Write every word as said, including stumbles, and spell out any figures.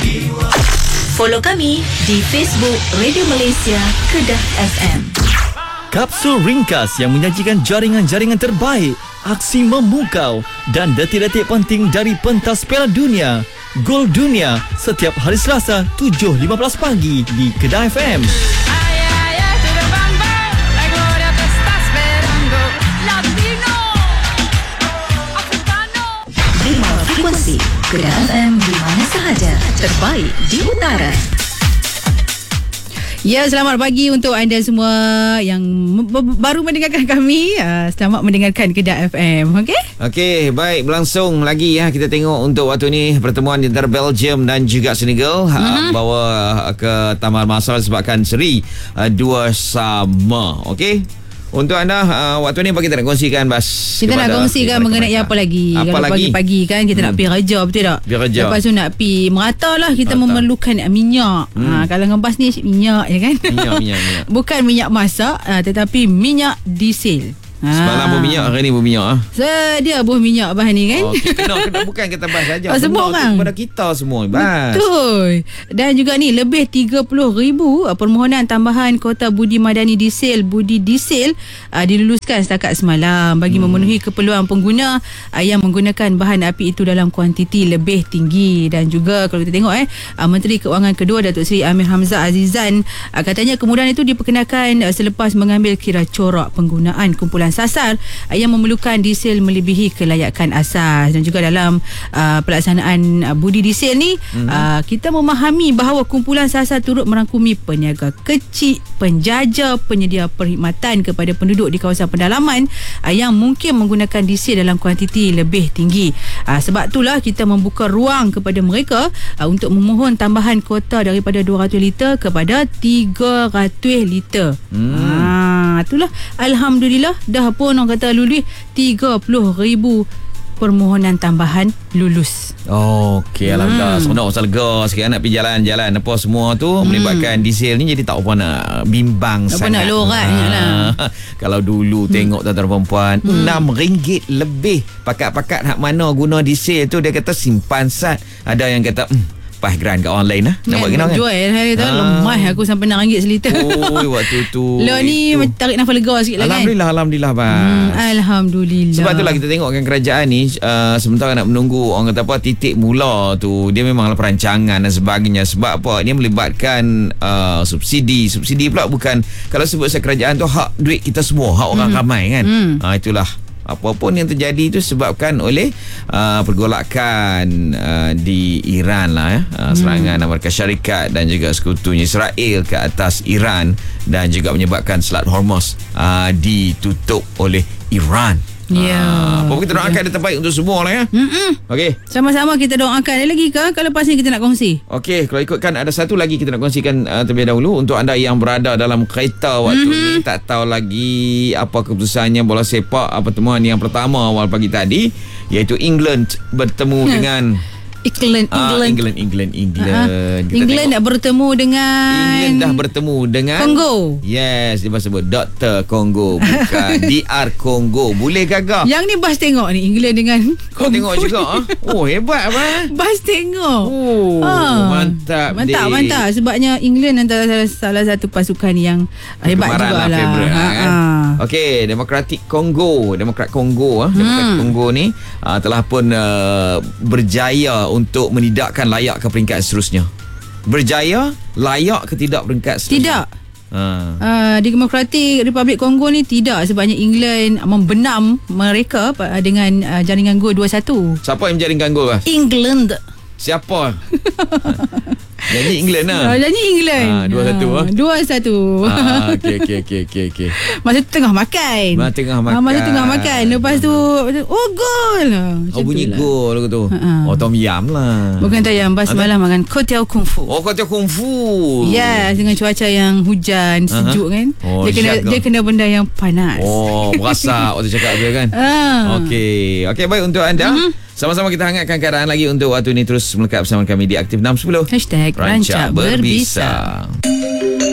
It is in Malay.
Follow kami di Facebook Radio Malaysia Kedah F M. Kapsul ringkas yang menyajikan jaringan-jaringan terbaik, aksi memukau dan detik-detik penting dari pentas Piala Dunia. Gol Dunia setiap hari Selasa tujuh lima belas pagi di Kedah F M. Lima frekuensi Kedah F M di mana sahaja, terbaik di utara. Ya, selamat pagi untuk anda semua yang baru mendengarkan kami. Uh, selamat mendengarkan Kedah F M. Okey? Okey, baik, berlangsung lagi ya. Kita tengok untuk waktu ni pertemuan antara Belgium dan juga Senegal uh-huh. bawa ke tamat masa sebabkan seri uh, dua sama. Okey. Untuk anda uh, waktu ni apa kita nak kongsikan, Bas? Kita nak kongsikan mengenai apa lagi? Apa Kalau lagi? pagi-pagi kan kita hmm. nak pergi kerja, betul tak? Pergi kerja. Lepas tu nak pergi merata lah, kita merata. memerlukan minyak. Hmm. Ha, kalau ngebas ni minyak je kan? Minyak, minyak, minyak. Bukan minyak masak, uh, tetapi minyak diesel. Semalam ha. berminyak, hari ni berminyak ah. Sedia buah minyak bahan ni kan. Oh, kena, kena bukan kita bahas saja. Oh, semua orang. Kepada kita semua, Bas. Betul. Dan juga ni lebih tiga puluh ribu permohonan tambahan kota budi madani diesel, budi diesel uh, diluluskan setakat semalam bagi hmm. memenuhi keperluan pengguna uh, yang menggunakan bahan api itu dalam kuantiti lebih tinggi. Dan juga kalau kita tengok eh uh, Menteri Keuangan kedua Datuk Seri Amir Hamzah Azizan uh, katanya kemudahan itu diperkenakan uh, selepas mengambil kira corak penggunaan kumpulan sasar yang memerlukan diesel melebihi kelayakan asas. Dan juga dalam uh, pelaksanaan uh, budi diesel ni mm-hmm. uh, kita memahami bahawa kumpulan sasar turut merangkumi peniaga kecil, penjaja, penyedia perkhidmatan kepada penduduk di kawasan pedalaman uh, yang mungkin menggunakan diesel dalam kuantiti lebih tinggi. Uh, sebab itulah kita membuka ruang kepada mereka uh, untuk memohon tambahan kuota daripada dua ratus liter kepada tiga ratus liter. Hmm. Uh, itulah alhamdulillah dah pun orang kata lulus tiga puluh ribu permohonan tambahan lulus. Oh, okey, alhamdulillah. Hmm. Senang usah lega sikit nak pergi jalan-jalan apa semua tu hmm. melibatkan diesel ni, jadi tak apa nak bimbang tak sangat. Tak apa nak loratnya lah. Kalau dulu hmm. tengok tuan-tuan dan perempuan hmm. enam ringgit lebih pakat-pakat hak mana guna diesel tu, dia kata simpan sat. Ada yang kata hmm, pas grand kat online lah. Nak buat kenal kan? Jual hari tu. Lemah aku sampai enam ringgit seliter. Oh, waktu tu. Lo ni tarik nafas lega sikit lah kan? Alhamdulillah, Alhamdulillah, Bas. Hmm, Alhamdulillah. Sebab itulah kita tengokkan kerajaan ni uh, sementara nak menunggu orang kata apa titik mula tu, dia memanglah perancangan dan sebagainya. Sebab apa? Dia melibatkan uh, subsidi. Subsidi pula bukan, kalau sebut saya kerajaan tu hak duit kita semua, hak orang hmm. ramai kan. Hmm. Uh, itulah. Apa-apa yang terjadi itu sebabkan oleh uh, pergolakan uh, di Iran lah ya. Uh, serangan hmm. Amerika Syarikat dan juga sekutunya Israel ke atas Iran, dan juga menyebabkan Selat Hormuz uh, ditutup oleh Iran. Ya. Ah, apa kita doakan yang terbaik untuk semua lah ya. Okey. Sama-sama kita doakan. Ada lagi ke? Kalau lepas ni kita nak kongsi. Okey, kalau ikutkan ada satu lagi kita nak kongsikan uh, terlebih dahulu untuk anda yang berada dalam kereta waktu mm-hmm. ni, tak tahu lagi apa keputusannya bola sepak pertemuan yang pertama awal pagi tadi, iaitu England bertemu dengan England, England, ah, England, England, England. Uh-huh. England nak bertemu dengan England dah bertemu dengan Kongo. Yes, dia sebut Doktor Kongo, bukan D R Kongo. Boleh gagah. Yang ni Bas tengok ni England dengan Kau Kongo. tengok juga ah. Oh, hebat apa? Bas tengok. Oh, ha. mantap. Mantap, dek. mantap. Sebabnya England antara salah, salah satu pasukan yang hebat jugalah. Favorite, ha, kan? ha. Okey, Demokratik Kongo, Demokrat Kongo ah, Demokrat hmm. Kongo ni uh, telah pun uh, berjaya untuk menidakkan layak ke peringkat seterusnya. Berjaya, layak ke tidak peringkat seterusnya? Tidak. Ha. Uh, di Demokratik Republik Kongo ni tidak, sebabnya England membenam mereka dengan uh, jaringan gol dua satu. Siapa yang menjaringkan gol, Bas? England. Siapa? Jadi England lah. Uh, jadi England. Ha, dua satu ah. dua satu. Ah, okey okey okey okey okey. Masa tu tengah makan. Masa tengah makan. Ha, masa tengah makan. Lepas tu oh gol. Oh bunyi gol lah tu. Oh tom yam lah. Bukan tom yam, Bas malam makan Hotel Kung Fu. Oh Hotel Kung Fu. Yes, dengan cuaca yang hujan, uh-huh. sejuk kan. Oh, dia kena dia kena benda yang panas. Oh, berasa waktu cakap dia kan. Ah. Okey. Okey, baik untuk anda. Uh-huh. Sama-sama kita hangatkan keadaan lagi untuk waktu ini. Terus melekat bersama kami di Aktif enam sepuluh. Hashtag Rancak Berbisa.